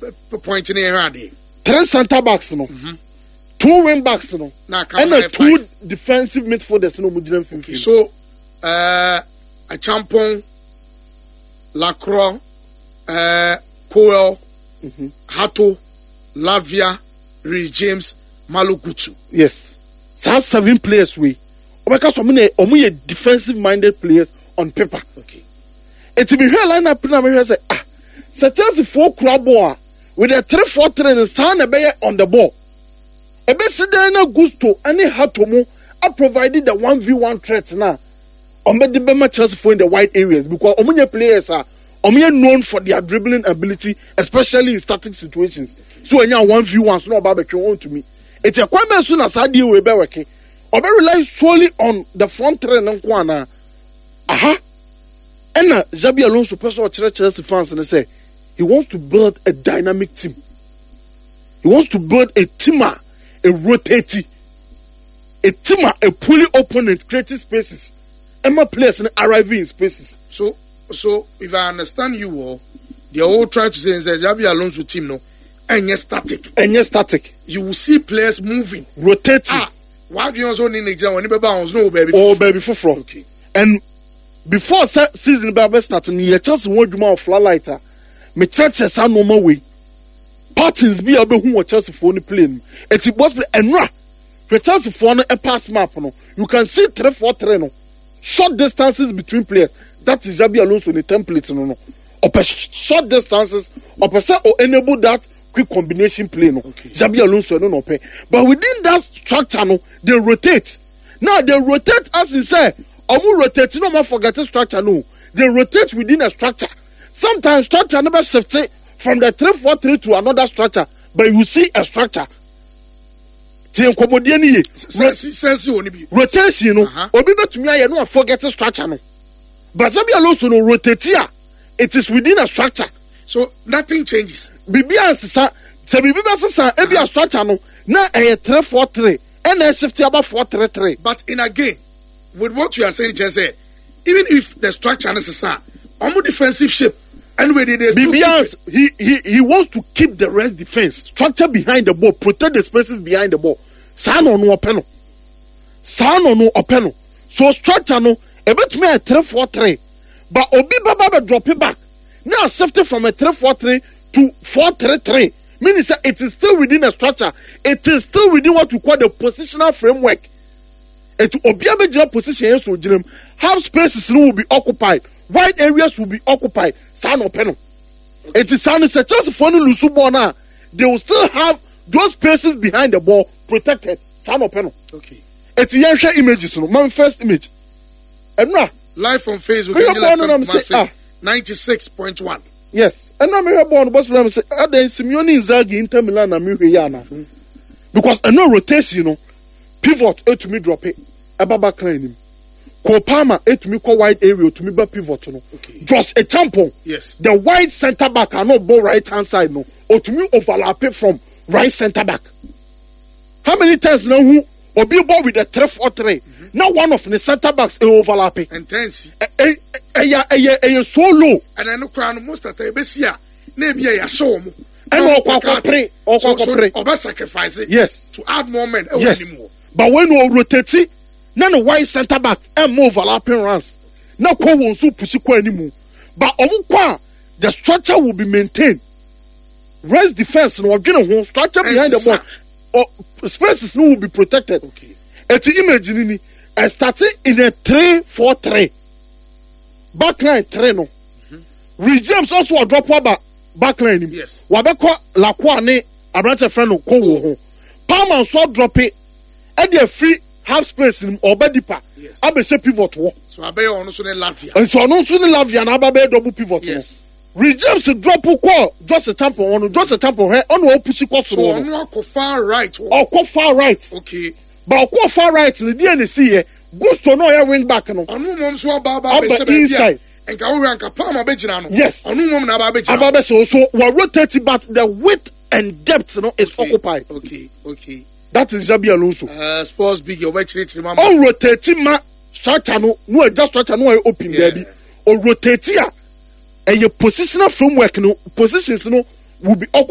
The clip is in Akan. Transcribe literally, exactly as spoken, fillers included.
point in here. Three center backs no. Mm-hmm. Two wing backs no. And a two five. Defensive midfielders no mujina fifteen. Okay, so uh a Champon, Lacroix, uh Coel, mm-hmm. Hato, Lavia, Rhys James, Malukutu. Yes. So seven players we. Because omu omu defensive minded players on paper. Okay. It be here line up na me say ah. Such as the four crab ball with a three four three and sound on the ball. A Bessidana Gusto and a Hatomo are provided the one v one threat now. On the Bema Chelsea for in the wide areas because Omunya players are Omunya known for their dribbling ability, especially in static situations. So when you one v one, so no barbecue on to me. It's a quite as soon as I deal with Berwick. Or rely solely on the front three and Kwana. Aha. And Xabi Alonso, personal Chelsea fans, and they say, he wants to build a dynamic team. He wants to build a teamer, a rotating, a teamer, a fully opponent, creating spaces. Emma players and arriving in spaces. So, so if I understand you all, the whole try to say is that Xabi Alonso team no, and yes static, and yes static. You will see players moving, rotating. Ah, why do you also need exam when you bounce no baby? Oh baby for front. Okay, and before se- season baby starting, you just want to more floodlighter. Me churches are no more way. Parties be able who Chelsea for the plane. It was and ra. The Chelsea for a pass map no. You can see three four three no. Short distances between players. That is Xabi Alonso in the template no no. Or short distances or or enable that quick combination play no. Okay. Xabi Alonso no no pay. But within that structure no, they rotate. Now they rotate as in say. Omu rotate no more forget structure no. They rotate within a structure. Sometimes structure never shifts from the three four three to another structure, but you see a structure. Rotation, you know. Obi bet me I no forget the structure no. But Xabi Alonso no rotate here. It is within a structure. So nothing changes. Bibi answer say bibi answer every structure no. Na a three four three and a shift about four three three. But in again, with what you are saying, just say, even if the structure is necessary, on defensive shape. Anyway, Bibians, he, he he wants to keep the rest defense structure behind the ball, protect the spaces behind the ball. Sano no openo, Sano no openo. So structure no, a bit me a three four three, but Obi Baba drop it back. Now shifting from a three four three to four three three. Meaning that it is still within a structure. It is still within what we call the positional framework. It Obi Baba position so half spaces will be occupied. Wide areas will be occupied. San open. It is sound such as for Lusubona. They will still have those spaces behind the ball protected. San open. Okay. It's Yansha images. No, my first image. And now live on Facebook. Ninety-six point one. Yes. And now me born boss plan say ah then Simeone Inzaghi Inter Milan na me hwe na. Because a no rotation, you know, pivot to me drop it. Ababa clean. Kopama it me call wide area to me be pivot no. Okay. Just a tampon. Yes. The wide center back cannot ball right hand side no. Or to me overlap it from right center back. How many times now who or be ball with the three four three? Mm-hmm. Now one of the center backs is overlapping. Intense. Eh eh eh eh eh so low. And I know crown most of the besia. Maybe a show mo. And or kwa three or kwa three. Or sacrifice it. Yes. To add more men. Yes. Anymore. But when we rotate none of wide center back and more overlapping runs. No ko won so push ko anymore. But omu kwa the structure will be maintained. Rest defense no adwene ho structure behind the ball. Or spaces no will be protected. Okay. Et image ni I started in a three four three. Backline three no. Mm-hmm. Rhys James also a drop over backline. Yes. Wabeko Lacroix ne abrante friend no ko wo ho. Palmer so drop it. E dey free half space in Obadipa. Yes. Abese pivot wo. So abe ono so ne Latvia. And so ono so ne Latvia na ababe double pivot. Yes. Rhys James drop ko just a tampon one, just a tampon he ono push ko so. So ono ko far right. Or ko far right. Okay. But ko far right the D N C here. Gusto no ya wing back no. Ono mom so baba be se be inside. Enka wo anka Palmer be gina no. Yes. Ono mom na baba be gina. Baba so so we rotate but the width and depth no is okay. occupied. Okay. Okay. That is Xabi Alonso. Uh, sports big your way chiri mama. On rotating ma structure no no just structure no open yeah. There be. Or rotate here. And your positional framework no positions no will be occupied.